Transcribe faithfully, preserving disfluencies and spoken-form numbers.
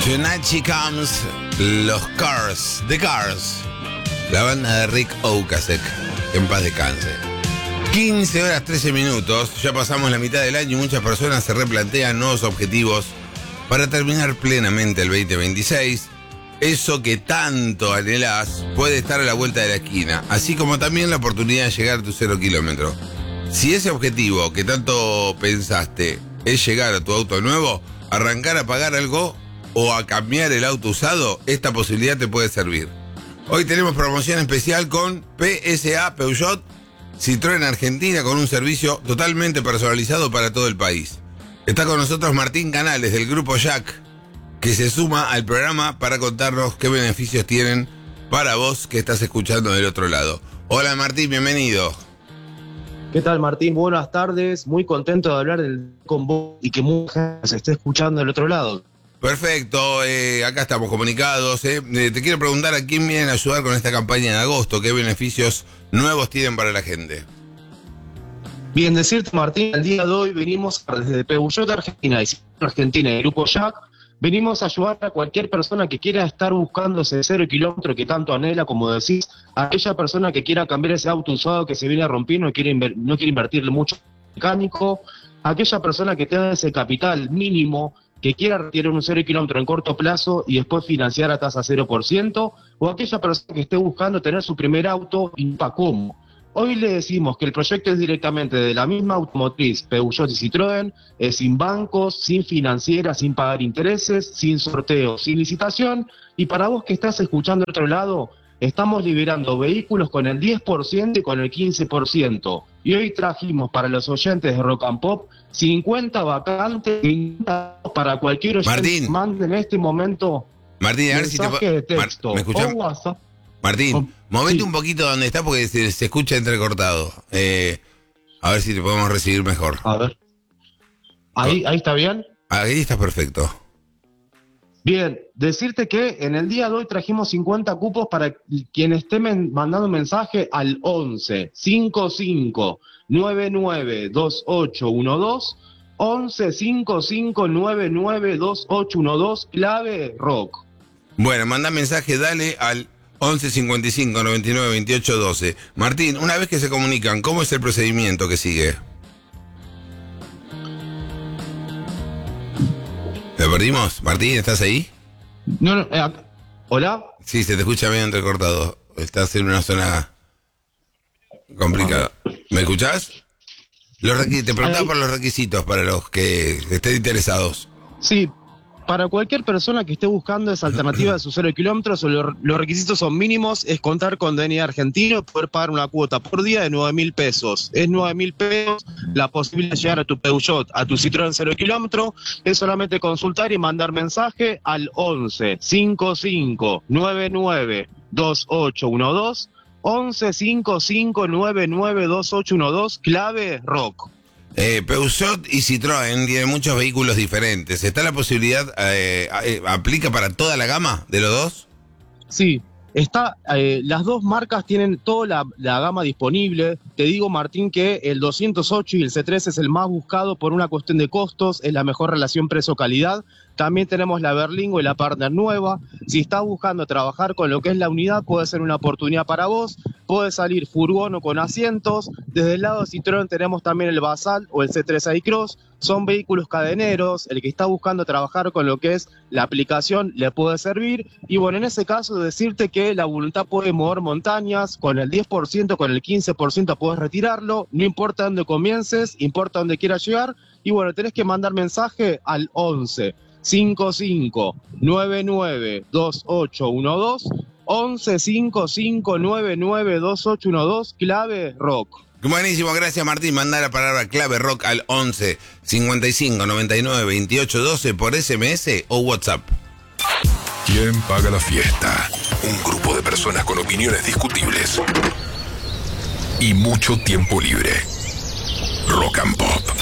Tonight She Comes, los Cars, The Cars, la banda de Rick Ocasek, en paz descanse. quince horas trece minutos, ya pasamos la mitad del año y muchas personas se replantean nuevos objetivos para terminar plenamente el veinte veintiséis. Eso que tanto anhelás puede estar a la vuelta de la esquina, así como también la oportunidad de llegar a tu cero kilómetro. Si ese objetivo que tanto pensaste es llegar a tu auto nuevo, arrancar a pagar algo o a cambiar el auto usado, esta posibilidad te puede servir. Hoy tenemos promoción especial con P S A Peugeot Citroën Argentina, con un servicio totalmente personalizado para todo el país. Está con nosotros Martín Canales del Grupo Jack, que se suma al programa para contarnos qué beneficios tienen para vos que estás escuchando del otro lado. Hola Martín, bienvenido. ¿Qué tal, Martín? Buenas tardes, muy contento de hablar del, con vos y que mucha gente se esté escuchando del otro lado. Perfecto, eh, acá estamos comunicados. Eh. Eh, te quiero preguntar a quién vienen a ayudar con esta campaña de agosto, qué beneficios nuevos tienen para la gente. Bien, decirte, Martín, el día de hoy venimos desde Peugeot Argentina y Argentina y el Grupo Jack, venimos a ayudar a cualquier persona que quiera estar buscando ese cero kilómetro que tanto anhela, como decís, a aquella persona que quiera cambiar ese auto usado que se viene rompiendo y quiere inver- no quiere invertirle mucho mecánico, a aquella persona que tenga ese capital mínimo, que quiera retirar un cero kilómetro en corto plazo y después financiar a tasa cero por ciento, o aquella persona que esté buscando tener su primer auto y no sepa cómo. Hoy le decimos que el proyecto es directamente de la misma automotriz, Peugeot y Citroën, es sin bancos, sin financiera, sin pagar intereses, sin sorteo, sin licitación, y para vos que estás escuchando del otro lado, estamos liberando vehículos con el diez por ciento y con el quince por ciento. Y hoy trajimos para los oyentes de Rock and Pop cincuenta vacantes para cualquier oyente Martín. que mande en este momento Martín, a ver si te mensaje de Mar- texto ¿me escuchás? o WhatsApp. Martín, Oh, movete sí. un poquito donde está porque se, se escucha entrecortado. Eh, a ver si te podemos recibir mejor. A ver. Ahí, ahí está bien. Ahí está perfecto. Bien, decirte que en el día de hoy trajimos cincuenta cupos para quien esté men- mandando mensaje al once cincuenta y cinco noventa y nueve veintiocho doce, once cincuenta y cinco noventa y nueve veintiocho doce, clave rock. Bueno, manda mensaje, dale al once cincuenta y cinco noventa y nueve veintiocho doce. Martín, una vez que se comunican, ¿cómo es el procedimiento que sigue? ¿Lo perdimos? Martín, ¿estás ahí? No, no, eh, ac- ¿Hola? Sí, se te escucha medio entrecortado. Estás en una zona complicada. ¿Me escuchás? Los requi- te preguntaba por los requisitos para los que estén interesados. Sí, para cualquier persona que esté buscando esa alternativa de sus cero kilómetros, lo- los requisitos son mínimos, es contar con D N I argentino y poder pagar una cuota por día de nueve mil pesos. Es nueve mil pesos la posibilidad de llegar a tu Peugeot, a tu Citroën cero kilómetro, es solamente consultar y mandar mensaje al once cincuenta y cinco noventa y nueve veintiocho doce, once cincuenta y cinco noventa y nueve veintiocho doce, clave rock. Eh, Peugeot y Citroën tienen muchos vehículos diferentes. ¿Está la posibilidad, eh, eh, aplica para toda la gama de los dos? Sí, está, eh, las dos marcas tienen toda la, la gama disponible. Te digo, Martín, que el doscientos ocho y el C tres es el más buscado por una cuestión de costos, es la mejor relación precio-calidad. También tenemos la Berlingo y la Partner nueva. Si estás buscando trabajar con lo que es la unidad, puede ser una oportunidad para vos. Puede salir furgón o con asientos. Desde el lado de Citroën tenemos también el Basal o el C tres iCross. Son vehículos cadeneros. El que está buscando trabajar con lo que es la aplicación le puede servir. Y bueno, en ese caso decirte que la voluntad puede mover montañas. Con el diez por ciento, con el quince por ciento puedes retirarlo. No importa dónde comiences, importa dónde quieras llegar. Y bueno, tenés que mandar mensaje al once cincuenta y cinco noventa y nueve veintiocho doce, once cincuenta y cinco noventa y nueve veintiocho doce, clave rock. Buenísimo, gracias Martín. Manda la palabra clave rock al once cincuenta y cinco noventa y nueve veintiocho doce por S M S o WhatsApp. ¿Quién paga la fiesta? Un grupo de personas con opiniones discutibles y mucho tiempo libre. Rock and Pop.